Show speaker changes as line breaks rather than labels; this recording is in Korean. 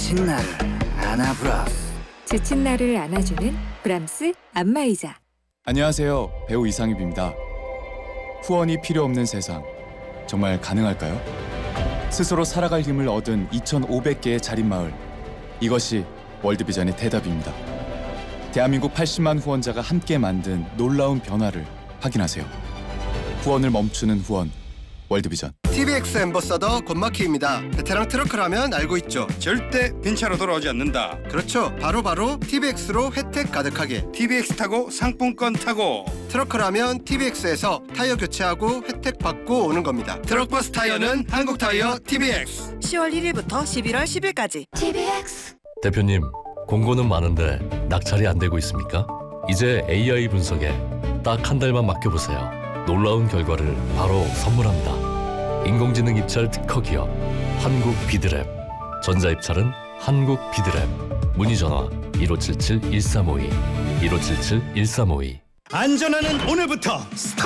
지친 나를 안아브라스.
지친 나를 안아주는 브람스 안마의자.
안녕하세요. 배우 이상엽입니다. 후원이 필요 없는 세상, 정말 가능할까요? 스스로 살아갈 힘을 얻은 2,500개의 자립마을, 이것이 월드비전의 대답입니다. 대한민국 80만 후원자가 함께 만든 놀라운 변화를 확인하세요. 후원을 멈추는 후원, 월드비전.
TBX 앰버서더 권마키입니다. 베테랑 트러커라면 알고 있죠.
절대 빈차로 돌아오지 않는다.
그렇죠. 바로 TBX로 혜택 가득하게.
TBX 타고 상품권 타고.
트러커라면 TBX에서 타이어 교체하고 혜택 받고 오는 겁니다. 트럭버스 타이어는 한국타이어 TBX.
10월 1일부터 11월 10일까지.
TBX.
대표님, 공고는 많은데 낙찰이 안 되고 있습니까? 이제 AI 분석에 딱 한 달만 맡겨보세요. 놀라운 결과를 바로 선물합니다. 인공지능 입찰 특허 기업 한국 비드랩. 전자입찰은 한국 비드랩. 문의전화 1577-1352 1577-1352.
안전하는 오늘부터 스타트!